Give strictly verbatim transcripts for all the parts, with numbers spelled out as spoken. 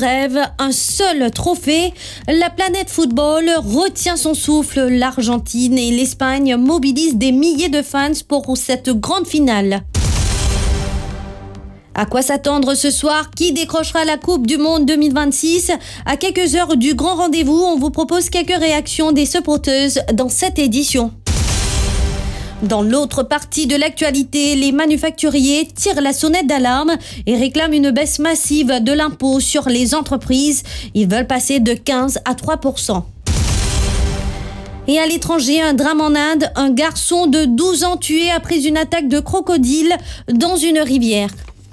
rêve, un seul trophée. La planète football retient son souffle. L'Argentine et l'Espagne mobilisent des milliers de fans pour cette grande finale. À quoi s'attendre ce soir? Qui décrochera la Coupe du Monde deux mille vingt-six? À quelques heures du grand rendez-vous, on vous propose quelques réactions des supporters dans cette édition. Dans l'autre partie de l'actualité, les manufacturiers tirent la sonnette d'alarme et réclament une baisse massive de l'impôt sur les entreprises. Ils veulent passer de quinze à trois pour cent. Et à l'étranger, un drame en Inde, un garçon de douze ans tué après une attaque de crocodile dans une rivière.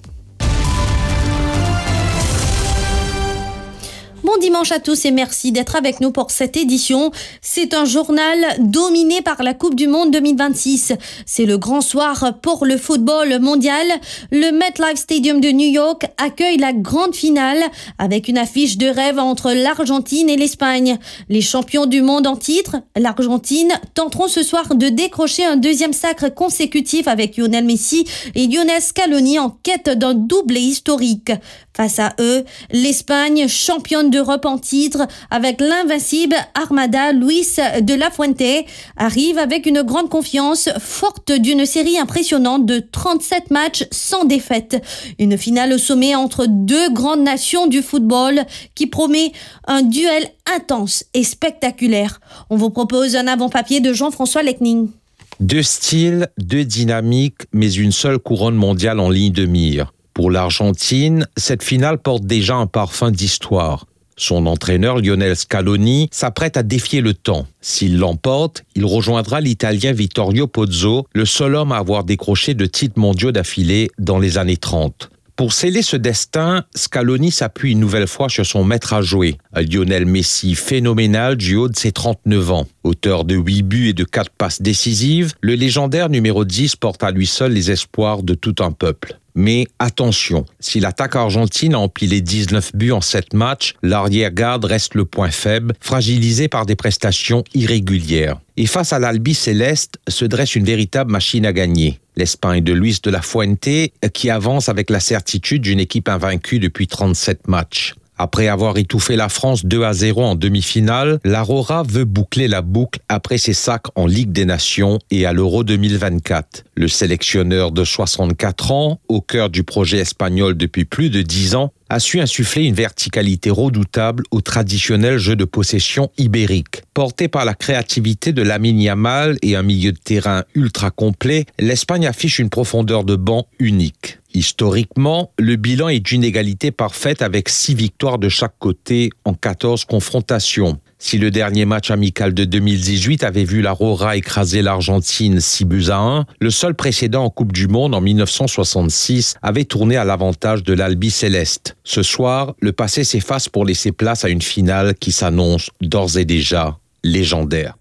Bon dimanche à tous et merci d'être avec nous pour cette édition. C'est un journal dominé par la Coupe du Monde deux mille vingt-six. C'est le grand soir pour le football mondial. Le MetLife Stadium de New York accueille la grande finale avec une affiche de rêve entre l'Argentine et l'Espagne. Les champions du monde en titre, l'Argentine, tenteront ce soir de décrocher un deuxième sacre consécutif avec Lionel Messi et Lionel Scaloni en quête d'un doublé historique. Face à eux, l'Espagne, championne d'Europe en titre, avec l'invincible Armada Luis de la Fuente, arrive avec une grande confiance, forte d'une série impressionnante de trente-sept matchs sans défaite. Une finale au sommet entre deux grandes nations du football qui promet un duel intense et spectaculaire. On vous propose un avant-papier de Jean-François Lecning. Deux styles, deux dynamiques, mais une seule couronne mondiale en ligne de mire. Pour l'Argentine, cette finale porte déjà un parfum d'histoire. Son entraîneur Lionel Scaloni s'apprête à défier le temps. S'il l'emporte, il rejoindra l'Italien Vittorio Pozzo, le seul homme à avoir décroché de titres mondiaux d'affilée dans les années trente. Pour sceller ce destin, Scaloni s'appuie une nouvelle fois sur son maître à jouer, un Lionel Messi phénoménal du haut de ses trente-neuf ans. Auteur de huit buts et de quatre passes décisives, le légendaire numéro dix porte à lui seul les espoirs de tout un peuple. Mais attention, si l'attaque argentine a empilé dix-neuf buts en sept matchs, l'arrière-garde reste le point faible, fragilisé par des prestations irrégulières. Et face à l'Albi Céleste se dresse une véritable machine à gagner. L'Espagne de Luis de la Fuente qui avance avec la certitude d'une équipe invaincue depuis trente-sept matchs. Après avoir étouffé la France deux à zéro en demi-finale, l'Aurora veut boucler la boucle après ses sacs en Ligue des Nations et à l'Euro deux mille vingt-quatre. Le sélectionneur de soixante-quatre ans, au cœur du projet espagnol depuis plus de dix ans, a su insuffler une verticalité redoutable au traditionnel jeu de possession ibérique. Porté par la créativité de Lamine Yamal et un milieu de terrain ultra complet, l'Espagne affiche une profondeur de banc unique. Historiquement, le bilan est d'une égalité parfaite avec six victoires de chaque côté en quatorze confrontations. Si le dernier match amical de deux mille dix-huit avait vu l'Aurora écraser l'Argentine six buts à un, le seul précédent en Coupe du Monde en dix-neuf cent soixante-six avait tourné à l'avantage de l'Albi Céleste. Ce soir, le passé s'efface pour laisser place à une finale qui s'annonce d'ores et déjà légendaire.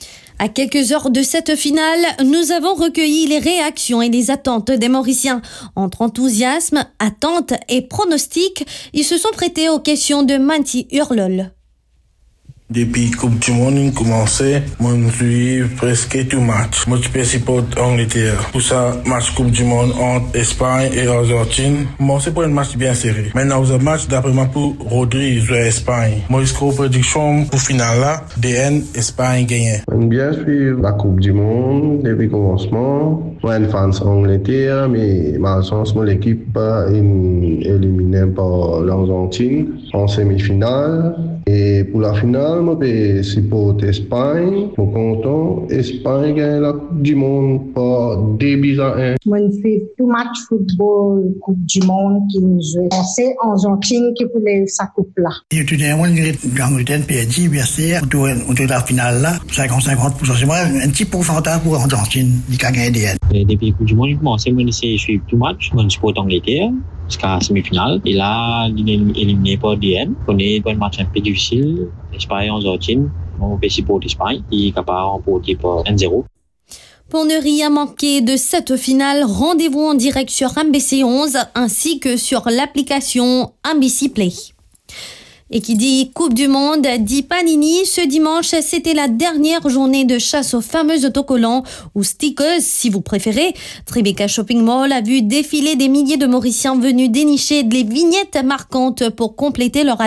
À quelques heures de cette finale, nous avons recueilli les réactions et les attentes des Mauriciens. Entre enthousiasme, attente et pronostic, ils se sont prêtés aux questions de Manti Hurlol. Depuis Coupe du Monde a commencé, moi je suis presque tout match. Moi je supporte Angleterre. Pour ça, match Coupe du Monde entre Espagne et Argentine. Moi c'est pour un match bien serré. Maintenant, le match d'après moi pour Rodri jouer Espagne. Moi je crois prédiction pour finale là, D N Espagne gagne. J'aime bien suivre la Coupe du Monde depuis le commencement. Moi un fan d'Angleterre, mais malheureusement l'équipe est éliminée par l'Argentine en semi-finale. Et pour la finale, moi, je supporte l'Espagne. Je suis content. L'Espagne gagne la Coupe du Monde par deux buts à un. Moi, je fais tout match football, Coupe du Monde qui nous joue. C'est Argentine qui voulait sa coupe là. Et tout d'un moment, l'Angleterre perdu, bien sûr, autour de la finale là, cinquante cinquante pour cent. C'est moi, un petit pourcentage pour l'Argentine, qui a gagné D N. Depuis la Coupe du Monde, moi, c'est moi qui suis tout match. Moi, je supporte l'Angleterre jusqu'à la semi-finale. Et là, il est éliminé par D N. On est dans un match un peu difficile. Espagne, Argentine. On peut supporter l'Espagne qui est capable de remporter par un zéro. Pour ne rien manquer de cette finale, rendez-vous en direct sur M B C onze ainsi que sur l'application M B C Play. Et qui dit Coupe du Monde, dit Panini. Ce dimanche, c'était la dernière journée de chasse aux fameux autocollants ou stickers, si vous préférez. Tribeca Shopping Mall a vu défiler des milliers de Mauriciens venus dénicher des vignettes marquantes pour compléter leur